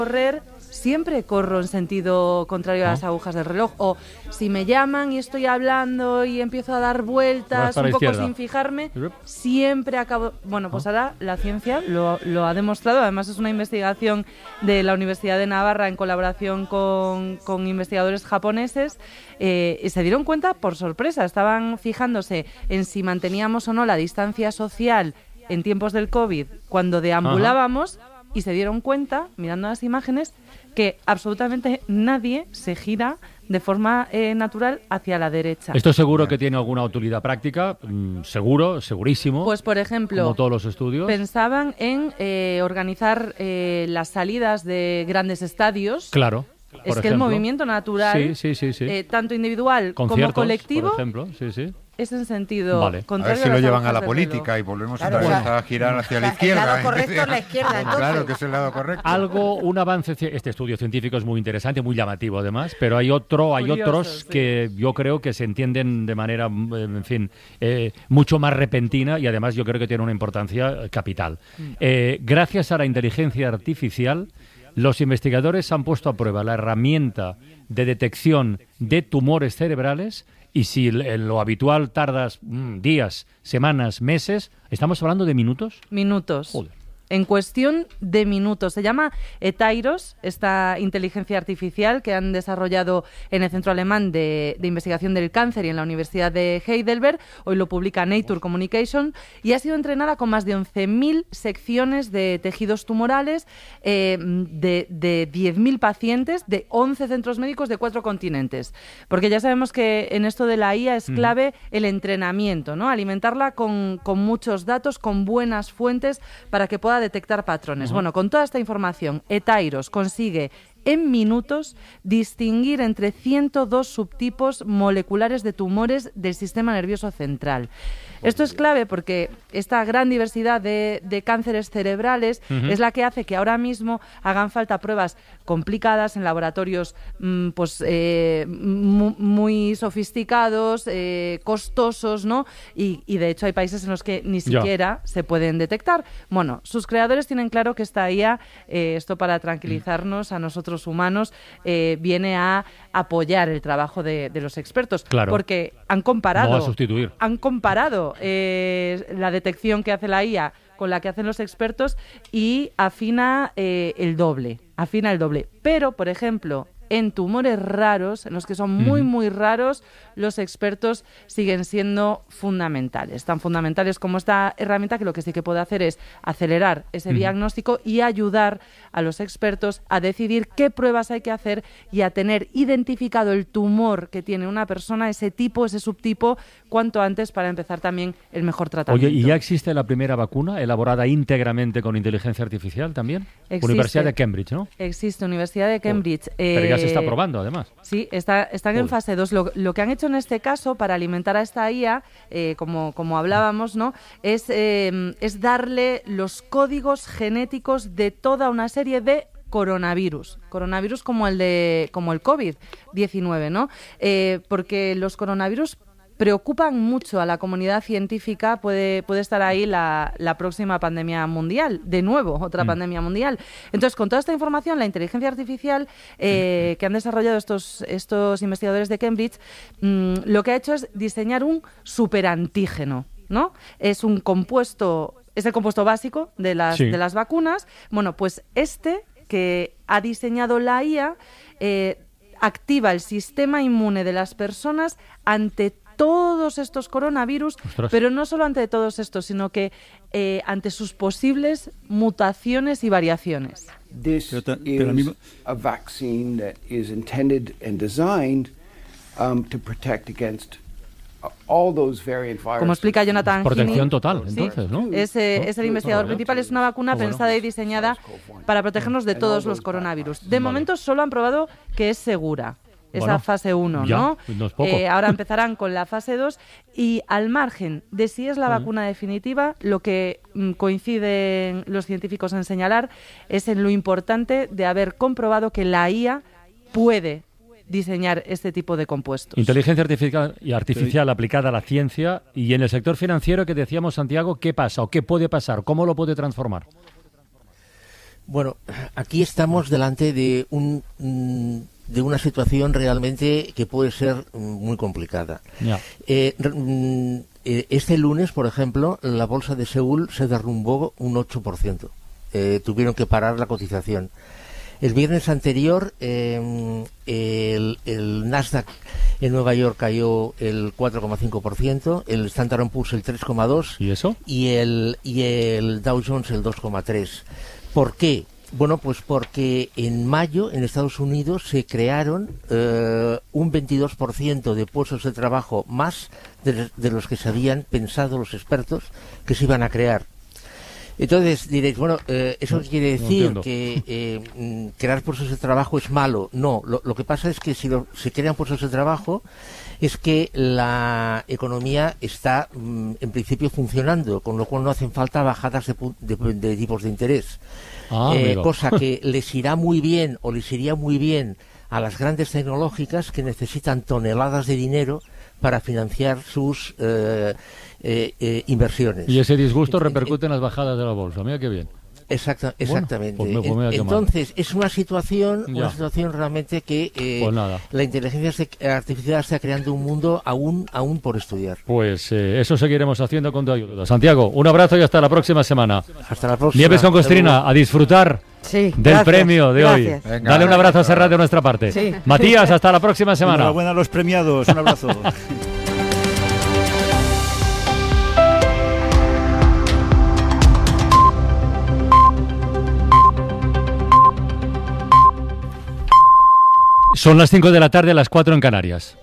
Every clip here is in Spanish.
correr, siempre corro en sentido contrario a las agujas del reloj. O si me llaman y estoy hablando y empiezo a dar vueltas un poco sin fijarme, siempre acabo... Bueno, pues ahora la ciencia lo ha demostrado. Además es una investigación de la Universidad de Navarra en colaboración con investigadores japoneses. Y se dieron cuenta por sorpresa. Estaban fijándose en si manteníamos o no la distancia social en tiempos del COVID cuando deambulábamos. Y se dieron cuenta, mirando las imágenes, que absolutamente nadie se gira de forma natural hacia la derecha. Esto seguro que tiene alguna utilidad práctica, segurísimo. Pues, por ejemplo, como todos los estudios, pensaban en organizar las salidas de grandes estadios. Claro. Es que el movimiento natural, tanto individual como colectivo, por ejemplo, es en sentido contrario. A ver si lo llevan a la política y volvemos a girar hacia la izquierda. El lado correcto es la izquierda, entonces. Claro que es el lado correcto. Un avance. Este estudio científico es muy interesante, muy llamativo además, pero hay otros que yo creo que se entienden de manera, en fin, mucho más repentina y además yo creo que tiene una importancia capital. Gracias a la inteligencia artificial, los investigadores han puesto a prueba la herramienta de detección de tumores cerebrales y si en lo habitual tardas días, semanas, meses, ¿estamos hablando de minutos? Minutos. Joder. En cuestión de minutos. Se llama Etairos, esta inteligencia artificial que han desarrollado en el Centro Alemán de Investigación del Cáncer y en la Universidad de Heidelberg. Hoy lo publica Nature Communication y ha sido entrenada con más de 11.000 secciones de tejidos tumorales de 10.000 pacientes de 11 centros médicos de 4 continentes. Porque ya sabemos que en esto de la IA es clave el entrenamiento, ¿no? Alimentarla con muchos datos, con buenas fuentes para que pueda detectar patrones. Bueno, con toda esta información, Etairos consigue en minutos distinguir entre 102 subtipos moleculares de tumores del sistema nervioso central. Esto es clave porque esta gran diversidad de cánceres cerebrales es la que hace que ahora mismo hagan falta pruebas complicadas en laboratorios muy sofisticados, costosos, ¿no? Y de hecho hay países en los que ni siquiera se pueden detectar. Bueno, sus creadores tienen claro que esta IA, esto para tranquilizarnos a nosotros humanos, viene a apoyar el trabajo de los expertos. Claro. Porque han comparado. No va a sustituir. Han comparado la detección que hace la IA con la que hacen los expertos y afina el doble. Pero, por ejemplo, en tumores raros, en los que son muy, muy raros, los expertos siguen siendo fundamentales. Tan fundamentales como esta herramienta que lo que sí que puede hacer es acelerar ese diagnóstico y ayudar a los expertos a decidir qué pruebas hay que hacer y a tener identificado el tumor que tiene una persona, ese tipo, ese subtipo, cuanto antes para empezar también el mejor tratamiento. Oye, ¿y ya existe la primera vacuna elaborada íntegramente con inteligencia artificial también? Existe. Universidad de Cambridge, ¿no? Existe, Universidad de Cambridge. Pero ya se está probando, además. Sí, están en fase 2. Lo que han hecho en este caso para alimentar a esta IA, como hablábamos, ¿no? Es darle los códigos genéticos de toda una serie de coronavirus como el COVID-19, ¿no? Porque los coronavirus preocupan mucho a la comunidad científica. Puede estar ahí la próxima pandemia mundial, de nuevo, otra pandemia mundial. Entonces, con toda esta información, la inteligencia artificial que han desarrollado estos investigadores de Cambridge, lo que ha hecho es diseñar un superantígeno, ¿no? Es el compuesto básico de las vacunas. Bueno, pues que ha diseñado la IA activa el sistema inmune de las personas ante todos estos coronavirus, pero no solo ante todos estos, sino que ante sus posibles mutaciones y variaciones. This is a vaccine that is intended and designed to protect against all those variant viruses. Como explica Jonathan Protección Heaney, total, entonces, ¿no? Es el investigador principal. Es una vacuna pensada y diseñada para protegernos de todos los coronavirus. De momento solo han probado que es segura. Esa fase 1, ¿no? No es poco. Ahora empezarán con la fase 2 y al margen de si es la vacuna definitiva, lo que coinciden los científicos en señalar es en lo importante de haber comprobado que la IA puede diseñar este tipo de compuestos. Inteligencia artificial aplicada a la ciencia y en el sector financiero que decíamos, Santiago, ¿qué pasa o qué puede pasar? ¿Cómo lo puede transformar? Bueno, aquí estamos delante de una situación realmente que puede ser muy complicada. Yeah. Este lunes, por ejemplo, la bolsa de Seúl se derrumbó un 8%. Tuvieron que parar la cotización. El viernes anterior, el Nasdaq en Nueva York cayó el 4,5%, el Standard & Poor's el 3,2%. ¿Y eso? Y el Dow Jones el 2,3%. ¿Por qué? Bueno, pues porque en mayo en Estados Unidos se crearon un 22% de puestos de trabajo más de los que se habían pensado los expertos que se iban a crear. Entonces diréis, bueno, ¿eso quiere decir que crear puestos de trabajo es malo? No, lo que pasa es que si se crean puestos de trabajo es que la economía está en principio funcionando, con lo cual no hacen falta bajadas de tipos de interés. Cosa que les irá muy bien o les iría muy bien a las grandes tecnológicas que necesitan toneladas de dinero para financiar sus inversiones. Y ese disgusto repercute en las bajadas de la bolsa. Mira qué bien. Exactamente. Bueno, pues entonces, es una situación realmente que la inteligencia artificial está creando un mundo aún por estudiar. Pues eso seguiremos haciendo con tu ayuda. Santiago, un abrazo y hasta la próxima semana. Hasta la próxima. Nieves con Costrina, a disfrutar del premio de hoy. Venga, dale un abrazo a Serrat de nuestra parte. Sí. Matías, hasta la próxima semana. Enhorabuena a los premiados. Un abrazo. Son las 5 de la tarde, las 4 en Canarias.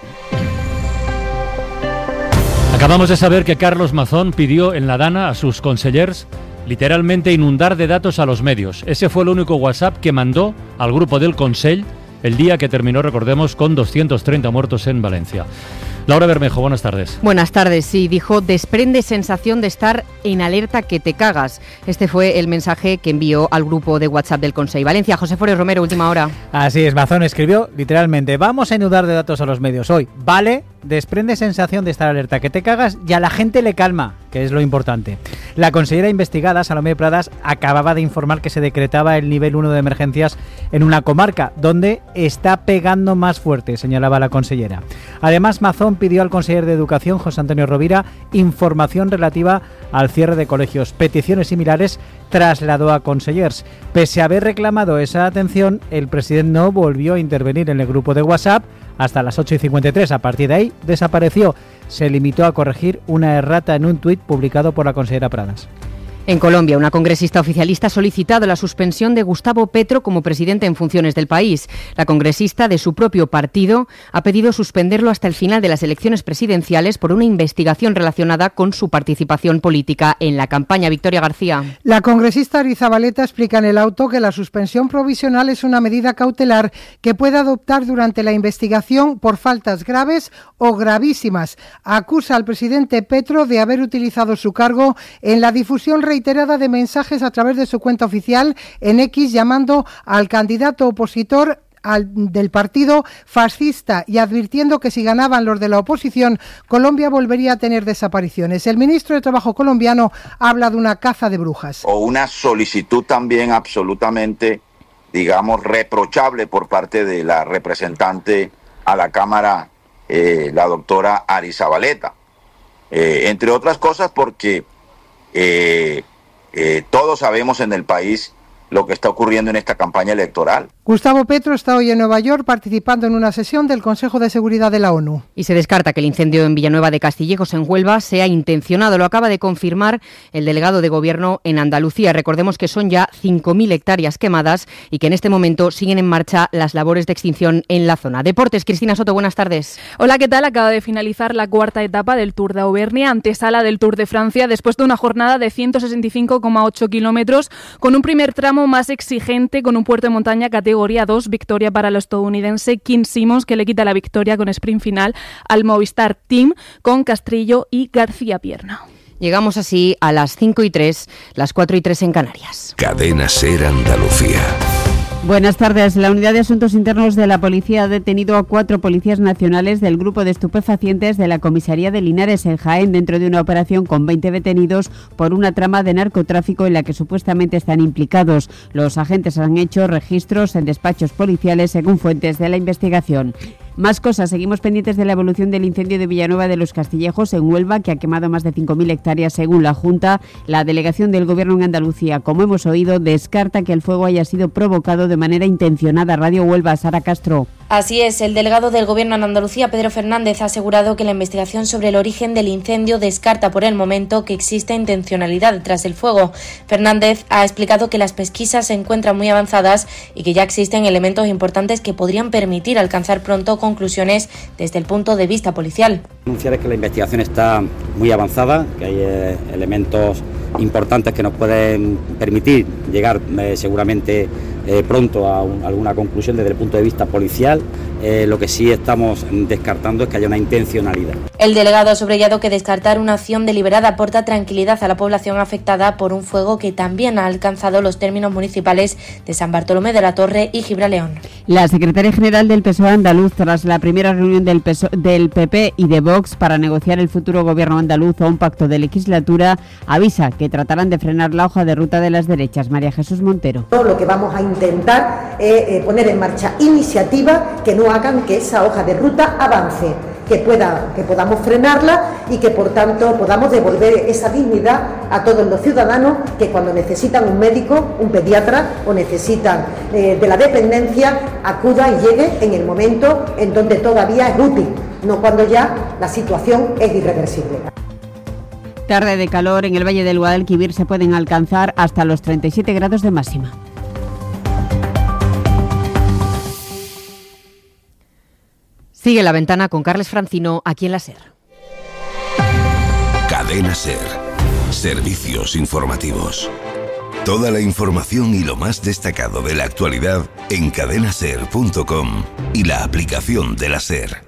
Acabamos de saber que Carlos Mazón pidió en la Dana a sus consellers literalmente inundar de datos a los medios. Ese fue el único WhatsApp que mandó al grupo del Consell el día que terminó, recordemos, con 230 muertos en Valencia. Laura Bermejo, buenas tardes. Buenas tardes, sí, dijo, desprende sensación de estar en alerta que te cagas. Este fue el mensaje que envió al grupo de WhatsApp del Consell Valencia. José Forés Romero, última hora. Así es, Mazón escribió literalmente, vamos a inundar de datos a los medios hoy. Vale, desprende sensación de estar alerta que te cagas y a la gente le calma, que es lo importante. La consellera investigada, Salomé Pradas, acababa de informar que se decretaba el nivel 1 de emergencias en una comarca donde está pegando más fuerte, señalaba la consellera. Además, Mazón pidió al consejero de Educación, José Antonio Rovira, información relativa al cierre de colegios. Peticiones similares trasladó a consellers. Pese a haber reclamado esa atención, el presidente no volvió a intervenir en el grupo de WhatsApp hasta las 8:53. A partir de ahí desapareció. Se limitó a corregir una errata en un tuit publicado por la consejera Pradas. En Colombia, una congresista oficialista ha solicitado la suspensión de Gustavo Petro como presidente en funciones del país. La congresista de su propio partido ha pedido suspenderlo hasta el final de las elecciones presidenciales por una investigación relacionada con su participación política en la campaña. Victoria García. La congresista Arrizabalaga explica en el auto que la suspensión provisional es una medida cautelar que puede adoptar durante la investigación por faltas graves o gravísimas. Acusa al presidente Petro de haber utilizado su cargo en la difusión reiterada de mensajes a través de su cuenta oficial en X llamando al candidato opositor del partido fascista y advirtiendo que si ganaban los de la oposición, Colombia volvería a tener desapariciones. El ministro de Trabajo colombiano habla de una caza de brujas. O una solicitud también absolutamente, digamos, reprochable por parte de la representante a la Cámara, la doctora Arrizabalaga. Entre otras cosas porque todos sabemos en el país lo que está ocurriendo en esta campaña electoral. Gustavo Petro está hoy en Nueva York participando en una sesión del Consejo de Seguridad de la ONU. Y se descarta que el incendio en Villanueva de Castillejos, en Huelva, sea intencionado. Lo acaba de confirmar el delegado de Gobierno en Andalucía. Recordemos que son ya 5.000 hectáreas quemadas y que en este momento siguen en marcha las labores de extinción en la zona. Deportes, Cristina Soto, buenas tardes. Hola, ¿qué tal? Acaba de finalizar la cuarta etapa del Tour de Auvernia, antesala del Tour de Francia, después de una jornada de 165,8 kilómetros, con un primer tramo más exigente, con un puerto de montaña categoría 2, victoria para el estadounidense Kim Simmons, que le quita la victoria con sprint final al Movistar Team con Castrillo y García Pierna. Llegamos así a las 5:03, las 4:03 en Canarias. Cadena SER Andalucía. Buenas tardes. La Unidad de Asuntos Internos de la Policía ha detenido a 4 policías nacionales del grupo de estupefacientes de la comisaría de Linares en Jaén dentro de una operación con 20 detenidos por una trama de narcotráfico en la que supuestamente están implicados. Los agentes han hecho registros en despachos policiales según fuentes de la investigación. Más cosas. Seguimos pendientes de la evolución del incendio de Villanueva de los Castillejos en Huelva, que ha quemado más de 5.000 hectáreas según la Junta. La delegación del Gobierno en Andalucía, como hemos oído, descarta que el fuego haya sido provocado de manera intencionada. Radio Huelva, Sara Castro. Así es, el delegado del Gobierno en Andalucía, Pedro Fernández, ha asegurado que la investigación sobre el origen del incendio descarta por el momento que exista intencionalidad detrás del fuego. Fernández ha explicado que las pesquisas se encuentran muy avanzadas y que ya existen elementos importantes que podrían permitir alcanzar pronto conclusiones desde el punto de vista policial. Anunciar que la investigación está muy avanzada, que hay elementos importantes que nos pueden permitir llegar seguramente pronto a alguna conclusión desde el punto de vista policial. Lo que sí estamos descartando es que haya una intencionalidad. El delegado ha subrayado que descartar una acción deliberada aporta tranquilidad a la población afectada por un fuego que también ha alcanzado los términos municipales de San Bartolomé de la Torre y Gibraleón. La secretaria general del PSOE andaluz, tras la primera reunión del PP y de Vox para negociar el futuro gobierno andaluz o un pacto de legislatura, avisa que tratarán de frenar la hoja de ruta de las derechas. María Jesús Montero. Lo que vamos a intentar es poner en marcha iniciativas que no hagan que esa hoja de ruta avance, que podamos frenarla y que por tanto podamos devolver esa dignidad a todos los ciudadanos que cuando necesitan un médico, un pediatra o necesitan de la dependencia, acuda y llegue en el momento en donde todavía es útil, no cuando ya la situación es irreversible. Tarde de calor. En el Valle del Guadalquivir se pueden alcanzar hasta los 37 grados de máxima. Sigue La Ventana con Carles Francino, aquí en la SER. Cadena SER. Servicios informativos. Toda la información y lo más destacado de la actualidad en cadenaser.com y la aplicación de la SER.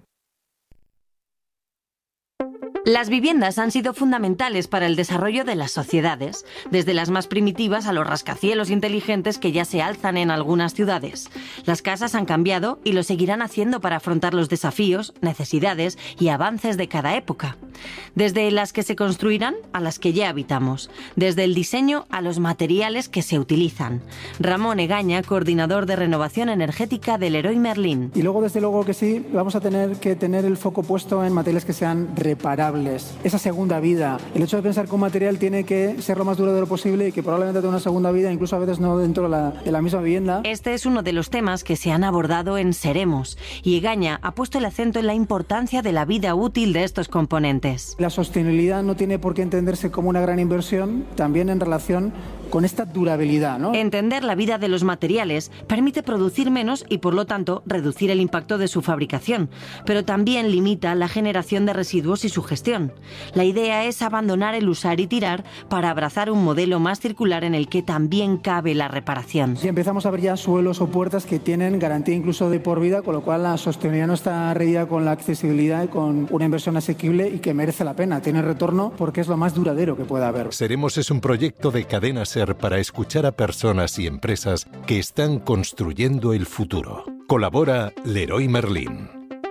Las viviendas han sido fundamentales para el desarrollo de las sociedades, desde las más primitivas a los rascacielos inteligentes que ya se alzan en algunas ciudades. Las casas han cambiado y lo seguirán haciendo para afrontar los desafíos, necesidades y avances de cada época. Desde las que se construirán a las que ya habitamos, desde el diseño a los materiales que se utilizan. Ramón Egaña, coordinador de renovación energética del Leroy Merlin. Y luego, desde luego que sí, vamos a tener que tener el foco puesto en materiales que sean reparables. Esa segunda vida, el hecho de pensar que un material tiene que ser lo más duradero posible y que probablemente tenga una segunda vida, incluso a veces no dentro de la misma vivienda. Este es uno de los temas que se han abordado en Seremos, y Egaña ha puesto el acento en la importancia de la vida útil de estos componentes. La sostenibilidad no tiene por qué entenderse como una gran inversión, también en relación con esta durabilidad, ¿no? Entender la vida de los materiales permite producir menos y, por lo tanto, reducir el impacto de su fabricación, pero también limita la generación de residuos y su gestión. La idea es abandonar el usar y tirar para abrazar un modelo más circular en el que también cabe la reparación. Y empezamos a ver ya suelos o puertas que tienen garantía incluso de por vida, con lo cual la sostenibilidad no está reñida con la accesibilidad y con una inversión asequible y que merece la pena. Tiene retorno porque es lo más duradero que pueda haber. Seremos es un proyecto de Cadena SER para escuchar a personas y empresas que están construyendo el futuro. Colabora Leroy Merlin.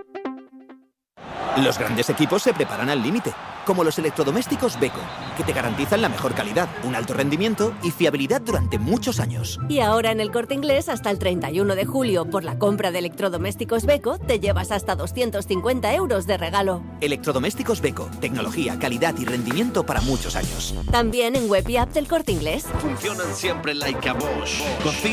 Los grandes equipos se preparan al límite, como los electrodomésticos Beko, que te garantizan la mejor calidad, un alto rendimiento y fiabilidad durante muchos años. Y ahora en El Corte Inglés, hasta el 31 de julio, por la compra de electrodomésticos Beko, te llevas hasta 250 euros de regalo. Electrodomésticos Beko, tecnología, calidad y rendimiento para muchos años. También en web y app del Corte Inglés. Funcionan siempre like a Bosch.